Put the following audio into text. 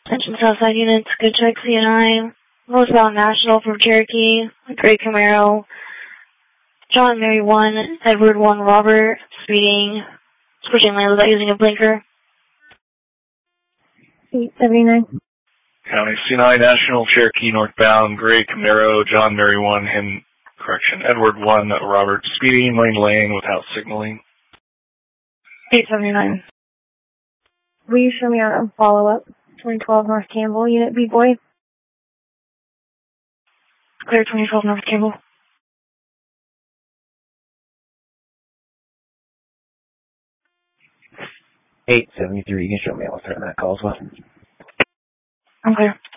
Attention Southside units, good check CNI. Northbound National from Cherokee, Gray Camaro, John Mary 1, Edward 1 Robert, speeding, switching lanes without using a blinker. 879. County C9 National Cherokee northbound, Gray Camaro, John Mary 1, Edward 1 Robert, speeding lane without signaling. 879. Will you show me out a follow-up? 2012 North Campbell, Unit B-Boy. Clear 2012 North Campbell. $873, you can show me. I'll turn that call as well. I'm clear.